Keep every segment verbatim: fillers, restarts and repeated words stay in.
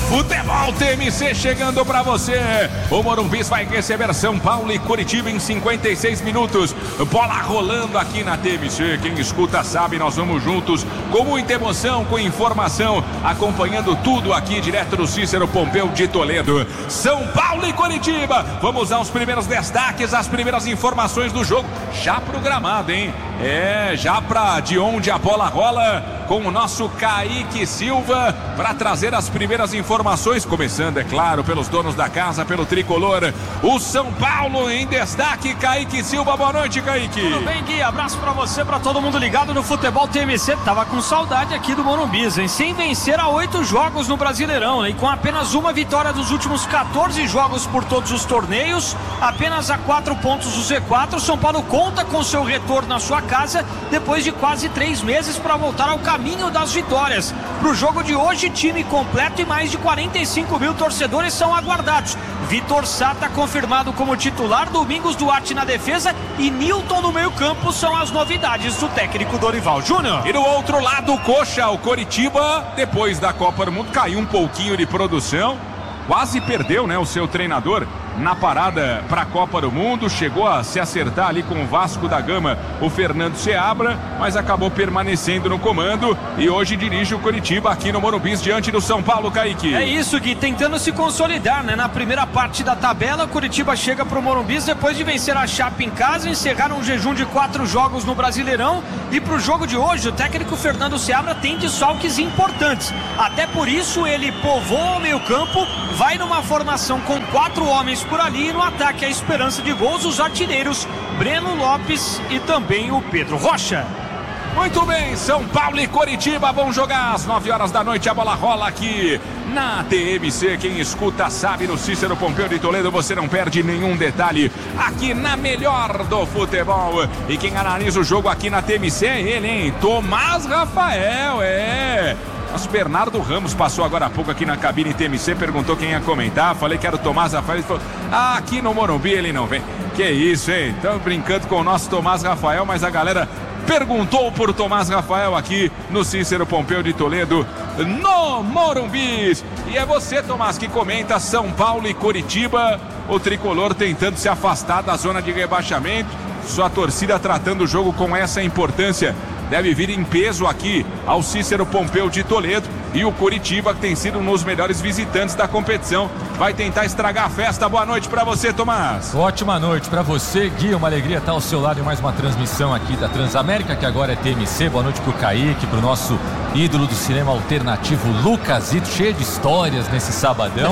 Futebol T M C chegando pra você. O Morumbi vai receber São Paulo e Curitiba em cinquenta e seis minutos. Bola rolando aqui na T M C. Quem escuta sabe, nós vamos juntos com muita emoção, com informação, acompanhando tudo aqui direto do Cícero Pompeu de Toledo. São Paulo e Curitiba. Vamos aos primeiros destaques, as primeiras informações do jogo. Já programado, hein? É, já pra de onde a bola rola, com o nosso Kaique Silva para trazer as primeiras informações, começando, é claro, pelos donos da casa, pelo tricolor. O São Paulo em destaque, Kaique Silva. Boa noite, Kaique. Tudo bem, Gui? Abraço pra você, pra todo mundo ligado no Futebol T M C. Tava com saudade aqui do Morumbi, hein? Sem vencer há oito jogos no Brasileirão, né? E com apenas uma vitória dos últimos quatorze jogos por todos os torneios, apenas a quatro pontos do Z quatro, São Paulo conta com seu retorno na sua casa depois de quase três meses para voltar ao caminho das vitórias. Pro jogo de hoje, time completo e mais de quarenta e cinco mil torcedores são aguardados. Vitor Sá tá confirmado como titular, Domingos Duarte na defesa e Nilton no meio campo são as novidades do técnico Dorival Júnior. E do outro lado, o Coxa, o Coritiba, depois da Copa do Mundo, caiu um pouquinho de produção, quase perdeu, né, o seu treinador na parada para a Copa do Mundo, chegou a se acertar ali com o Vasco da Gama, o Fernando Seabra, mas acabou permanecendo no comando e hoje dirige o Coritiba aqui no Morumbi diante do São Paulo, Kaique. É isso, Gui, tentando se consolidar, né? Na primeira parte da tabela, Coritiba chega para o Morumbi depois de vencer a Chape em casa, encerrar um jejum de quatro jogos no Brasileirão, e para o jogo de hoje, o técnico Fernando Seabra tem desfalques importantes, até por isso ele povoa o meio campo, vai numa formação com quatro homens por ali, e no ataque a esperança de gols, os artilheiros Breno Lopes e também o Pedro Rocha. Muito bem, São Paulo e Coritiba vão jogar às nove horas da noite, a bola rola aqui na T M C, quem escuta sabe, no Cícero Pompeu de Toledo, você não perde nenhum detalhe aqui na melhor do futebol. E quem analisa o jogo aqui na T M C é ele, hein? Tomás Rafael, é... Nosso Bernardo Ramos passou agora há pouco aqui na cabine T M C, perguntou quem ia comentar, falei que era o Tomás Rafael, ele falou, ah, aqui no Morumbi ele não vem. Que isso, hein? Estamos brincando com o nosso Tomás Rafael, mas a galera perguntou por Tomás Rafael aqui no Cícero Pompeu de Toledo, no Morumbi. E é você, Tomás, que comenta São Paulo e Coritiba, o tricolor tentando se afastar da zona de rebaixamento, sua torcida tratando o jogo com essa importância. Deve vir em peso aqui ao Cícero Pompeu de Toledo, e o Coritiba, que tem sido um dos melhores visitantes da competição, vai tentar estragar a festa. Boa noite pra você, Tomás. Ótima noite pra você, Gui, uma alegria estar ao seu lado em mais uma transmissão aqui da Transamérica, que agora é T M C. Boa noite pro Kaique, pro nosso ídolo do cinema alternativo Lucasito, cheio de histórias nesse sabadão.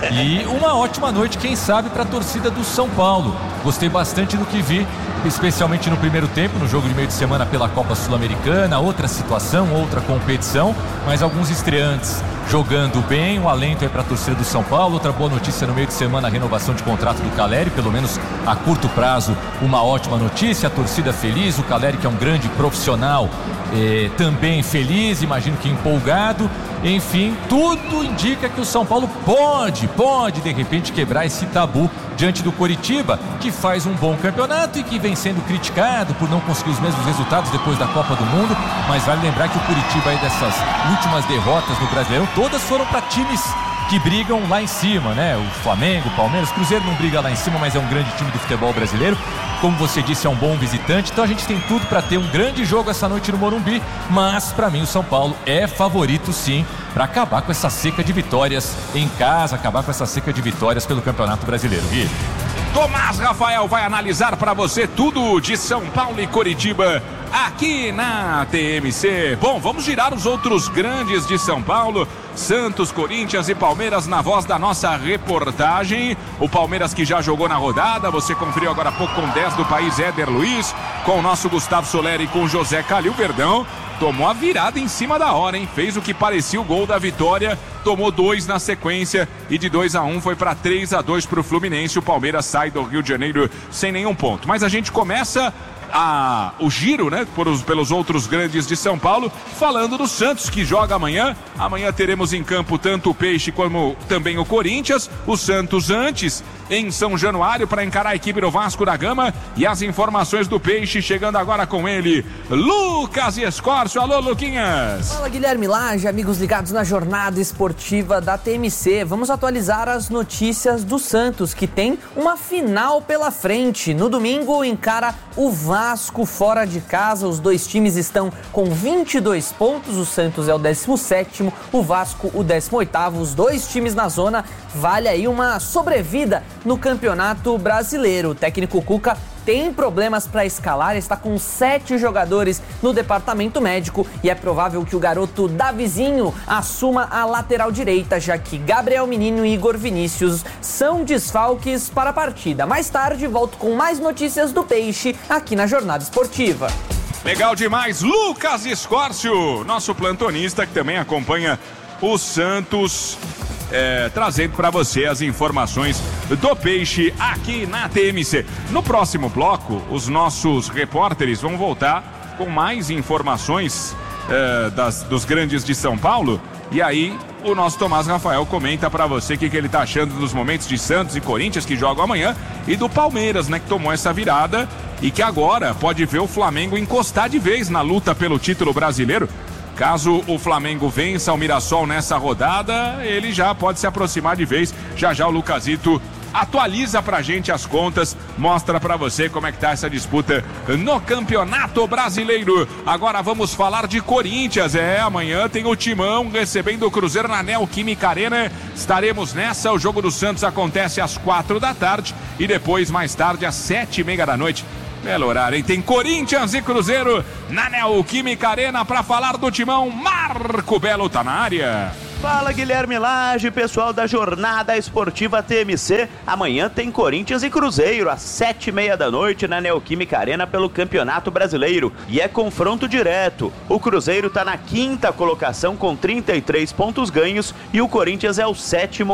E uma ótima noite, quem sabe, pra torcida do São Paulo. Gostei bastante do que vi, especialmente no primeiro tempo, no jogo de meio de semana pela Copa Sul-Americana, outra situação, outra competição, mas alguns estreantes jogando bem, um alento aí para a torcida do São Paulo. Outra boa notícia no meio de semana, a renovação de contrato do Caleri, pelo menos a curto prazo, uma ótima notícia, a torcida feliz, o Caleri, que é um grande profissional, eh, também feliz, imagino que empolgado. Enfim, tudo indica que o São Paulo pode, pode de repente quebrar esse tabu diante do Coritiba, que faz um bom campeonato e que vem sendo criticado por não conseguir os mesmos resultados depois da Copa do Mundo, mas vale lembrar que o Coritiba aí dessas últimas derrotas no Brasileirão, todas foram para times que brigam lá em cima, né? O Flamengo, o Palmeiras, o Cruzeiro não briga lá em cima, mas é um grande time do futebol brasileiro. Como você disse, é um bom visitante, então a gente tem tudo para ter um grande jogo essa noite no Morumbi, mas para mim o São Paulo é favorito sim para acabar com essa seca de vitórias em casa, acabar com essa seca de vitórias pelo Campeonato Brasileiro. Gui. Tomás Rafael vai analisar para você tudo de São Paulo e Coritiba aqui na T M C. Bom, vamos girar os outros grandes de São Paulo. Santos, Corinthians e Palmeiras na voz da nossa reportagem. O Palmeiras que já jogou na rodada, você conferiu agora há pouco com dez do país, Éder Luiz, com o nosso Gustavo Soler e com o José Calil Verdão. Tomou a virada em cima da hora, hein? Fez o que parecia o gol da vitória, tomou dois na sequência e de dois a um foi para três a dois para o Fluminense. O Palmeiras sai do Rio de Janeiro sem nenhum ponto. Mas a gente começa a, o giro, né, por os, pelos outros grandes de São Paulo, falando do Santos, que joga amanhã. Amanhã teremos em campo tanto o Peixe como também o Corinthians. O Santos antes em São Januário para encarar a equipe do Vasco da Gama. E as informações do Peixe chegando agora com ele, Lucas Escórcio. Alô, Luquinhas. Fala, Guilherme Lage, amigos ligados na jornada esportiva da T M C. Vamos atualizar as notícias do Santos, que tem uma final pela frente. No domingo encara o Vasco fora de casa. Os dois times estão com vinte e dois pontos. O Santos é o décimo sétimo, o Vasco o décimo oitavo. Os dois times na zona, vale aí uma sobrevida no Campeonato Brasileiro. O técnico Cuca tem problemas para escalar, está com sete jogadores no departamento médico e é provável que o garoto Davizinho assuma a lateral direita, já que Gabriel Menino e Igor Vinícius são desfalques para a partida. Mais tarde, volto com mais notícias do Peixe aqui na Jornada Esportiva. Legal demais, Lucas Escórcio, nosso plantonista que também acompanha o Santos. É, trazendo para você as informações do Peixe aqui na T M C. No próximo bloco, os nossos repórteres vão voltar com mais informações é, das, dos grandes de São Paulo. E aí, o nosso Tomás Rafael comenta para você o que, que ele tá achando dos momentos de Santos e Corinthians, que jogam amanhã, e do Palmeiras, né, que tomou essa virada e que agora pode ver o Flamengo encostar de vez na luta pelo título brasileiro. Caso o Flamengo vença o Mirassol nessa rodada, ele já pode se aproximar de vez. Já já o Lucasito atualiza pra gente as contas, mostra pra você como é que tá essa disputa no Campeonato Brasileiro. Agora vamos falar de Corinthians. É, amanhã tem o Timão recebendo o Cruzeiro na Neoquímica Arena. Estaremos nessa. O jogo do Santos acontece às quatro da tarde e depois, mais tarde, às sete e meia da noite. Belo horário, hein? Tem Corinthians e Cruzeiro na Neoquímica Arena para falar do Timão. Marco Belo tá na área. Fala, Guilherme Lage, pessoal da Jornada Esportiva T M C. Amanhã tem Corinthians e Cruzeiro às sete e meia da noite na Neoquímica Arena pelo Campeonato Brasileiro. E é confronto direto. O Cruzeiro tá na quinta colocação com trinta e três pontos ganhos e o Corinthians é o sétimo